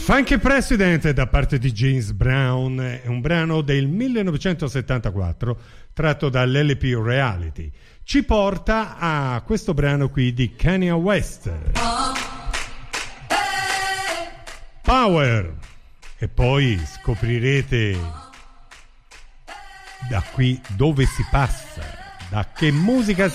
Funky President da parte di James Brown è un brano del 1974 tratto dall'LP Reality. Ci porta a questo brano qui di Kanye West, Power, e poi scoprirete da qui dove si passa, da che musica si